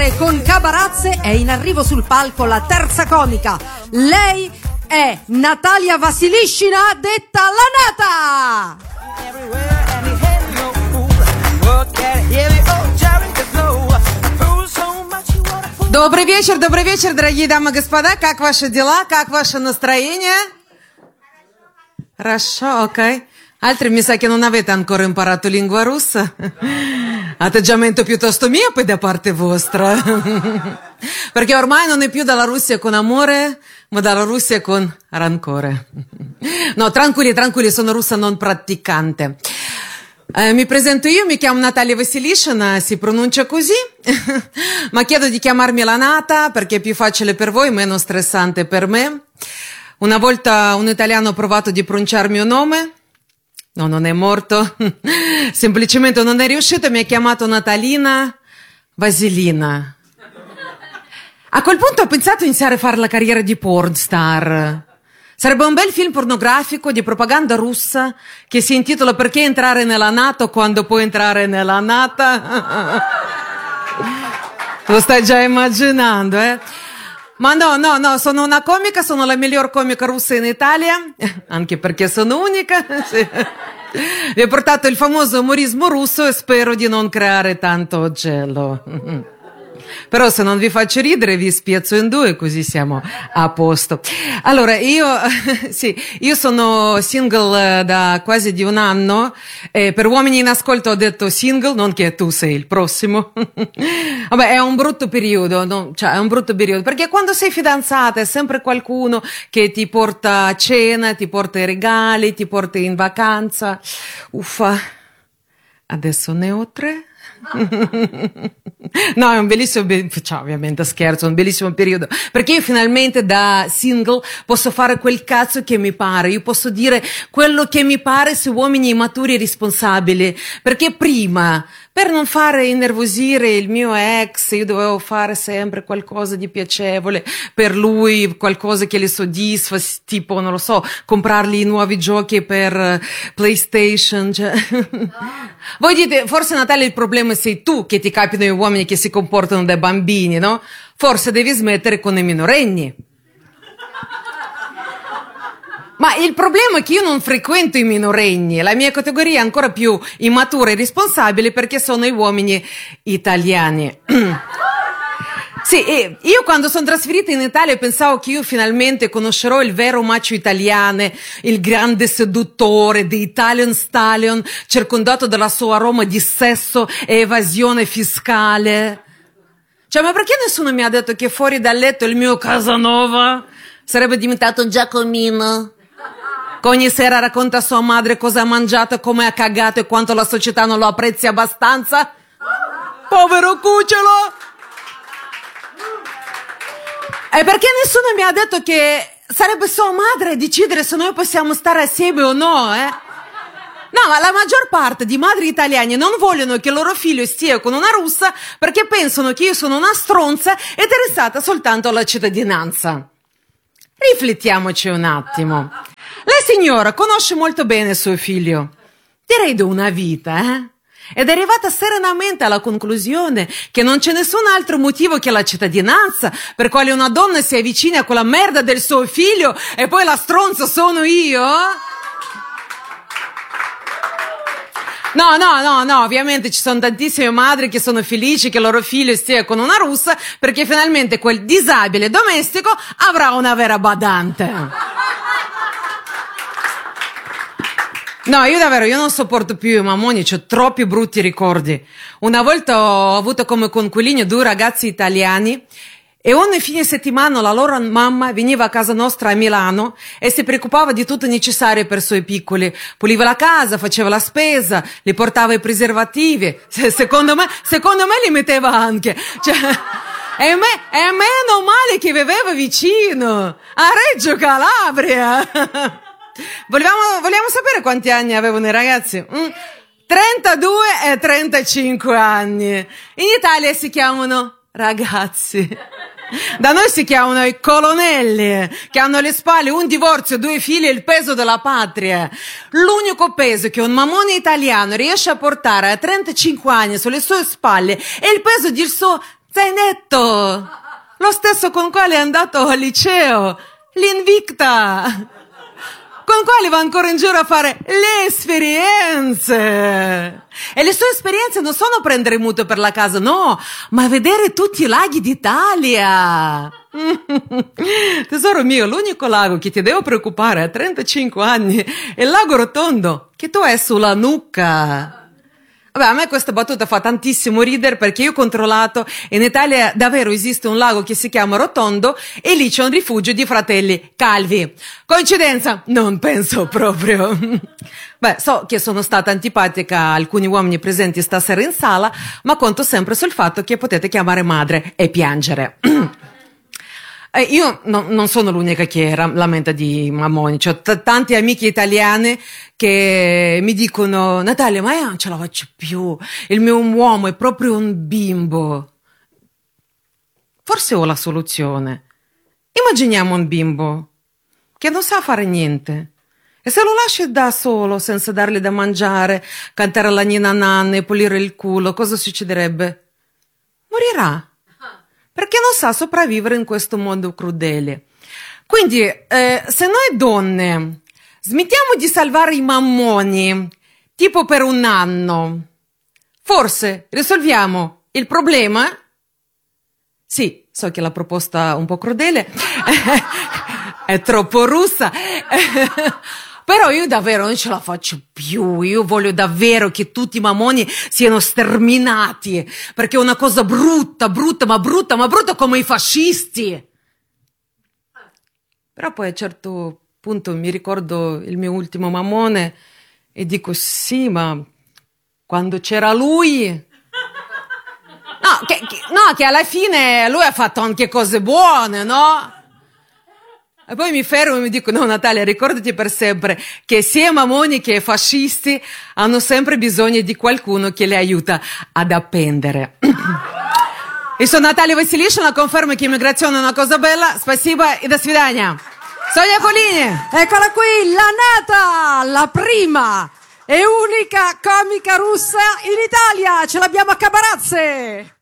Perché con Cabarazze è in arrivo sul palco la terza comica. Lei è Natalia Vasilishina, detta La Nata! Добрый вечер, дорогие дамы и господа. Как ваши дела? Как ваше настроение? Хорошо, ok. Altri mi sa che non avete ancora imparato lingua russa. Atteggiamento piuttosto miope da parte vostra. Perché ormai non è più dalla Russia con amore, ma dalla Russia con rancore. No, tranquilli, sono russa non praticante. Mi presento io, mi chiamo Natalia Vasilishina, si pronuncia così, ma chiedo di chiamarmi La Nata perché è più facile per voi, meno stressante per me. Una volta un italiano ha provato di pronunciare il mio nome, no, non è morto, semplicemente non è riuscito e mi ha chiamato Natalina Vasilina. A quel punto ho pensato di iniziare a fare la carriera di pornstar. Sarebbe un bel film pornografico di propaganda russa che si intitola Perché entrare nella NATO quando puoi entrare nella Nata? Lo stai già immaginando, eh? Ma no, sono una comica, sono la miglior comica russa in Italia, anche perché sono unica. Sì. Vi ho portato il famoso umorismo russo e spero di non creare tanto gelo. Però se non vi faccio ridere vi spiazzo in due così siamo a posto. Allora io sono single da quasi di un anno, per uomini in ascolto ho detto single, non che tu sei il prossimo. Vabbè, è un brutto periodo, no? Cioè è un brutto periodo perché quando sei fidanzata è sempre qualcuno che ti porta a cena, ti porta i regali, ti porta in vacanza. Uffa, adesso ne ho 3. No, è un bellissimo, cioè, ovviamente scherzo, un bellissimo periodo perché io finalmente da single posso fare quel cazzo che mi pare, io posso dire quello che mi pare su uomini immaturi e responsabili, perché prima per non fare innervosire il mio ex io dovevo fare sempre qualcosa di piacevole per lui, qualcosa che le soddisfa, tipo non lo so, comprargli nuovi giochi per PlayStation, cioè. Voi dite, forse Natalia il problema sei tu che ti capitano gli uomini che si comportano da bambini, no? Forse devi smettere con i minorenni. Ma il problema è che io non frequento i minorenni, la mia categoria è ancora più immatura e responsabile perché sono gli uomini italiani. Sì, io quando sono trasferita in Italia pensavo che io finalmente conoscerò il vero macho italiano, il grande seduttore, the Italian stallion, circondato dalla sua aroma di sesso e evasione fiscale. Cioè, ma perché nessuno mi ha detto che fuori dal letto il mio Casanova sarebbe diventato Giacomino? Che ogni sera racconta a sua madre cosa ha mangiato, come ha cagato e quanto la società non lo apprezzi abbastanza? Povero cucciolo! E perché nessuno mi ha detto che sarebbe sua madre a decidere se noi possiamo stare assieme o no, eh? No, ma la maggior parte di madri italiane non vogliono che il loro figlio stia con una russa perché pensano che io sono una stronza interessata soltanto alla cittadinanza. Riflettiamoci un attimo. La signora conosce molto bene suo figlio. Direi da una vita, eh? Ed è arrivata serenamente alla conclusione che non c'è nessun altro motivo che la cittadinanza per quale una donna si avvicina a quella merda del suo figlio e poi la stronza sono io? No, ovviamente ci sono tantissime madri che sono felici che il loro figlio stia con una russa perché finalmente quel disabile domestico avrà una vera badante. No, io non sopporto più i mammoni, c'ho troppi brutti ricordi. Una volta ho avuto come coinquilini 2 ragazzi italiani e ogni fine settimana la loro mamma veniva a casa nostra a Milano e si preoccupava di tutto il necessario per i suoi piccoli. Puliva la casa, faceva la spesa, li portava i preservativi. Secondo me li metteva anche. Cioè, e meno male che viveva vicino, a Reggio Calabria. Vogliamo sapere quanti anni avevano i ragazzi? 32 e 35 anni. In Italia si chiamano ragazzi. Da noi si chiamano i colonnelli, che hanno alle spalle un divorzio, 2 figli e il peso della patria. L'unico peso che un mammone italiano riesce a portare a 35 anni sulle sue spalle è il peso del suo Zainetto, lo stesso con quale è andato al liceo, l'Invicta, con quale va ancora in giro a fare le esperienze. E le sue esperienze non sono prendere mutuo per la casa, no, ma vedere tutti i laghi d'Italia. Tesoro mio, l'unico lago che ti devo preoccupare a 35 anni è il lago Rotondo, che tu hai sulla nuca. Vabbè, a me questa battuta fa tantissimo ridere perché io ho controllato, in Italia davvero esiste un lago che si chiama Rotondo e lì c'è un rifugio di fratelli calvi. Coincidenza? Non penso proprio. Beh, so che sono stata antipatica a alcuni uomini presenti stasera in sala, ma conto sempre sul fatto che potete chiamare madre e piangere. Io non sono l'unica che lamenta di mammoni, c'ho tante amiche italiane che mi dicono: Natalia, ma io non ce la faccio più, il mio uomo è proprio un bimbo. Forse ho la soluzione. Immaginiamo un bimbo che non sa fare niente e se lo lasci da solo, senza dargli da mangiare, cantare la ninna nanna e pulire il culo, cosa succederebbe? Morirà. Perché non sa sopravvivere in questo mondo crudele. Quindi, se noi donne smettiamo di salvare i mammoni, tipo per un anno, forse risolviamo il problema? Sì, so che la proposta è un po' crudele, è troppo russa, però io davvero non ce la faccio più, io voglio davvero che tutti i mammoni siano sterminati, perché è una cosa brutta come i fascisti. Però poi a un certo punto mi ricordo il mio ultimo mammone e dico: sì, ma quando c'era lui... No, che alla fine lui ha fatto anche cose buone, no? E poi mi fermo e mi dico: no, Natalia, ricordati per sempre che sia mammoni che fascisti hanno sempre bisogno di qualcuno che li aiuta ad appendere. Io sono Natalia Vasilishina, confermo che immigrazione è una cosa bella. Spasiba e до свидания. Sonia Polini. Eccola qui, la Nata, la prima e unica comica russa in Italia. Ce l'abbiamo a Cabarazze.